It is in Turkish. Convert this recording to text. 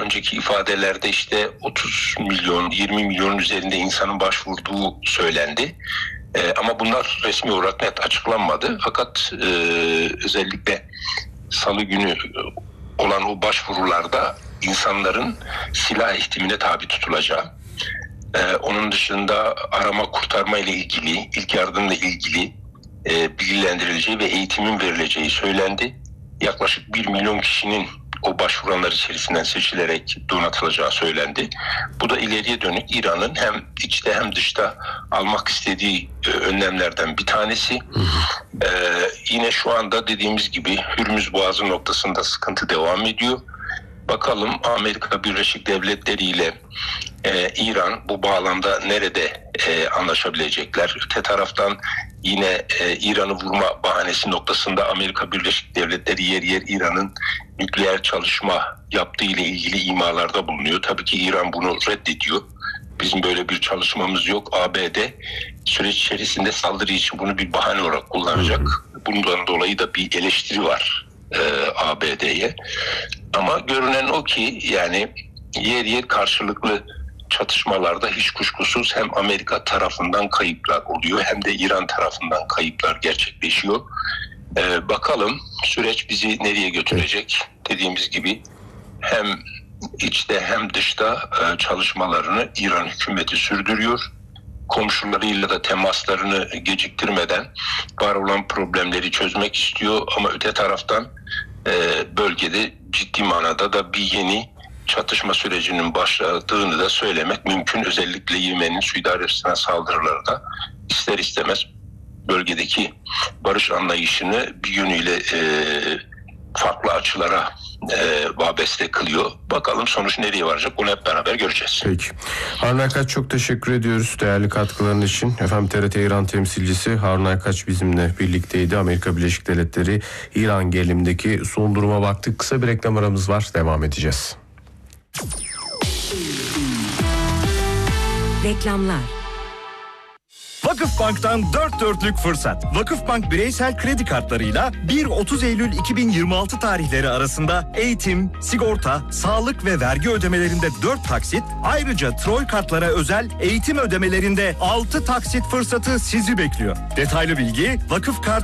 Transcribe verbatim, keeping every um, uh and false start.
önceki ifadelerde işte otuz milyon, yirmi milyonun üzerinde insanın başvurduğu söylendi. Ee, ama bunlar resmi olarak net açıklanmadı. Fakat e, özellikle Salı günü olan o başvurularda insanların silah eğitimine tabi tutulacağı, ee, onun dışında arama kurtarma ile ilgili, ilk yardımla ilgili e, bilgilendirileceği ve eğitimin verileceği söylendi. Yaklaşık bir milyon kişinin o başvuranlar içerisinden seçilerek donatılacağı söylendi. Bu da ileriye dönük İran'ın hem içte hem dışta almak istediği e, önlemlerden bir tanesi. Ee, yine şu anda dediğimiz gibi Hürmüz Boğazı noktasında sıkıntı devam ediyor. Bakalım Amerika Birleşik Devletleri ile e, İran bu bağlamda nerede e, anlaşabilecekler? Öte taraftan yine e, İran'ı vurma bahanesi noktasında Amerika Birleşik Devletleri yer yer İran'ın nükleer çalışma yaptığı ile ilgili imalarda bulunuyor. Tabii ki İran bunu reddediyor. Bizim böyle bir çalışmamız yok. A B D süreç içerisinde saldırı için bunu bir bahane olarak kullanacak. Bundan dolayı da bir eleştiri var e, A B D'ye. Ama görünen o ki yani yer yer karşılıklı çatışmalarda hiç kuşkusuz hem Amerika tarafından kayıplar oluyor hem de İran tarafından kayıplar gerçekleşiyor. Ee, bakalım süreç bizi nereye götürecek? Dediğimiz gibi hem içte hem dışta e, çalışmalarını İran hükümeti sürdürüyor. Komşularıyla da temaslarını geciktirmeden var olan problemleri çözmek istiyor ama öte taraftan e, bölgede ciddi manada da bir yeni çatışma sürecinin başladığını da söylemek mümkün. Özellikle Yemen'in Suudi Arabistan'a saldırıları da ister istemez bölgedeki barış anlayışını bir yönüyle e, farklı açılara e, vabeste kılıyor. Bakalım sonuç nereye varacak onu hep beraber göreceğiz. Peki. Harun Aykaç çok teşekkür ediyoruz değerli katkıların için. Efendim T R T İran temsilcisi Harun Aykaç bizimle birlikteydi. Amerika Birleşik Devletleri İran gerilimindeki son duruma baktık. Kısa bir reklam aramız var. Devam edeceğiz. Reklamlar. Vakıfbank'tan dört dörtlük fırsat. Vakıfbank bireysel kredi kartlarıyla bir otuz Eylül iki bin yirmi altı tarihleri arasında eğitim, sigorta, sağlık ve vergi ödemelerinde dört taksit, ayrıca Troy kartlara özel eğitim ödemelerinde altı taksit fırsatı sizi bekliyor. Detaylı bilgi Vakıf Kart